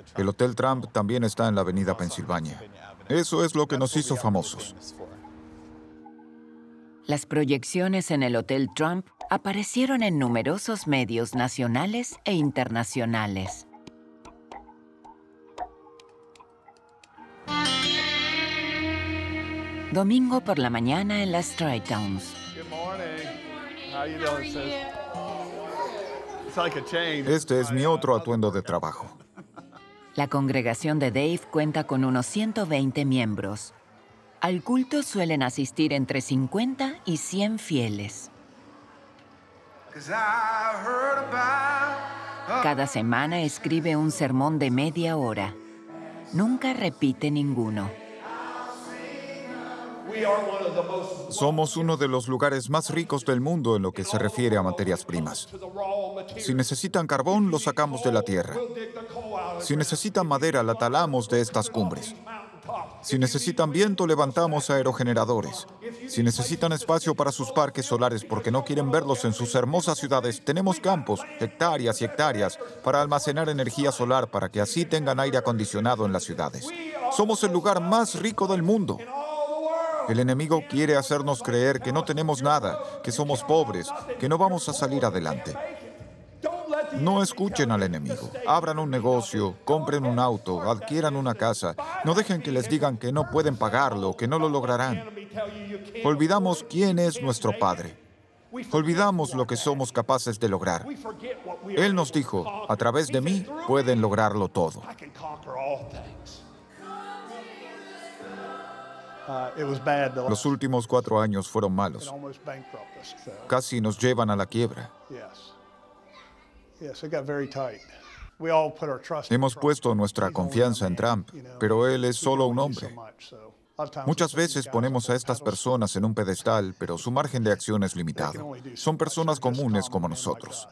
El Hotel Trump también está en la Avenida Pensilvania. Eso es lo que nos hizo famosos. Las proyecciones en el Hotel Trump aparecieron en numerosos medios nacionales e internacionales. Domingo por la mañana en las Tri-Towns. Este es mi otro atuendo de trabajo. La congregación de Dave cuenta con unos 120 miembros. Al culto suelen asistir entre 50 y 100 fieles. Cada semana escribe un sermón de media hora. Nunca repite ninguno. Somos uno de los lugares más ricos del mundo en lo que se refiere a materias primas. Si necesitan carbón, lo sacamos de la tierra. Si necesitan madera, la talamos de estas cumbres. Si necesitan viento, levantamos aerogeneradores. Si necesitan espacio para sus parques solares porque no quieren verlos en sus hermosas ciudades, tenemos campos, hectáreas y hectáreas, para almacenar energía solar para que así tengan aire acondicionado en las ciudades. Somos el lugar más rico del mundo. El enemigo quiere hacernos creer que no tenemos nada, que somos pobres, que no vamos a salir adelante. No escuchen al enemigo. Abran un negocio, compren un auto, adquieran una casa. No dejen que les digan que no pueden pagarlo, que no lo lograrán. Olvidamos quién es nuestro Padre. Olvidamos lo que somos capaces de lograr. Él nos dijo, a través de mí pueden lograrlo todo. Los últimos 4 años fueron malos. Casi nos llevan a la quiebra. Hemos puesto nuestra confianza en Trump, pero él es solo un hombre. Muchas veces ponemos a estas personas en un pedestal, pero su margen de acción es limitado. Son personas comunes como nosotros.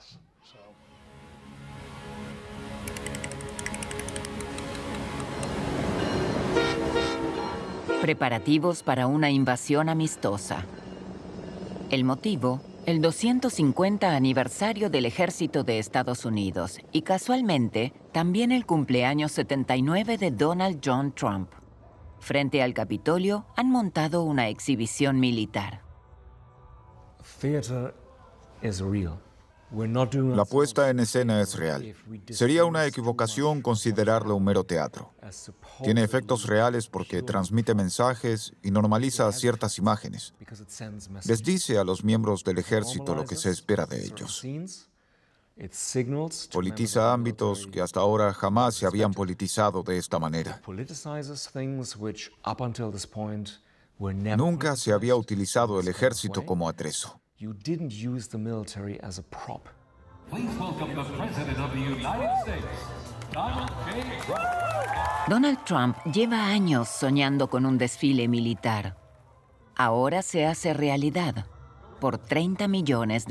Preparativos para una invasión amistosa. El motivo, el 250 aniversario del Ejército de Estados Unidos y casualmente también el cumpleaños 79 de Donald John Trump. Frente al Capitolio han montado una exhibición militar. La puesta en escena es real. Sería una equivocación considerarlo un mero teatro. Tiene efectos reales porque transmite mensajes y normaliza ciertas imágenes. Les dice a los miembros del ejército lo que se espera de ellos. Politiza ámbitos que hasta ahora jamás se habían politizado de esta manera. Nunca se había utilizado el ejército como atrezo. Donald Trump lleva años soñando con un desfile militar. Ahora se hace realidad por $30 millones.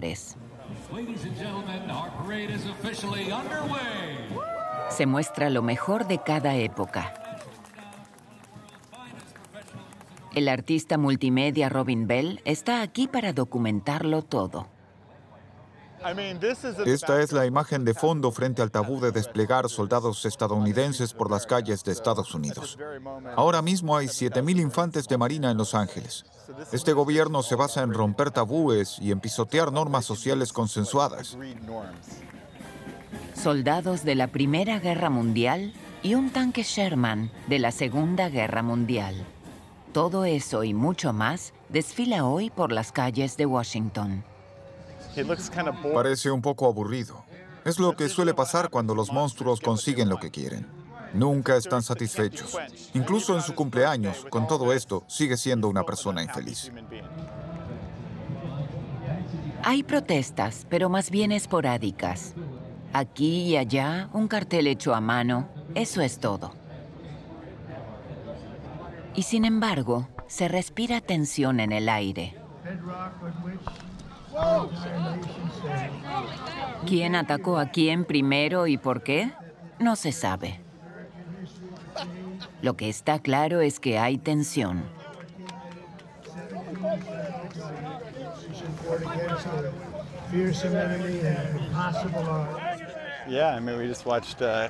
Se muestra lo mejor de cada época. El artista multimedia Robin Bell está aquí para documentarlo todo. Esta es la imagen de fondo frente al tabú de desplegar soldados estadounidenses por las calles de Estados Unidos. Ahora mismo hay 7,000 infantes de marina en Los Ángeles. Este gobierno se basa en romper tabúes y en pisotear normas sociales consensuadas. Soldados de la Primera Guerra Mundial y un tanque Sherman de la Segunda Guerra Mundial. Todo eso y mucho más desfila hoy por las calles de Washington. Parece un poco aburrido. Es lo que suele pasar cuando los monstruos consiguen lo que quieren. Nunca están satisfechos. Incluso en su cumpleaños, con todo esto, sigue siendo una persona infeliz. Hay protestas, pero más bien esporádicas. Aquí y allá, un cartel hecho a mano, eso es todo. Y sin embargo, se respira tensión en el aire. ¿Quién atacó a quién primero y por qué? No se sabe. Lo que está claro es que hay tensión.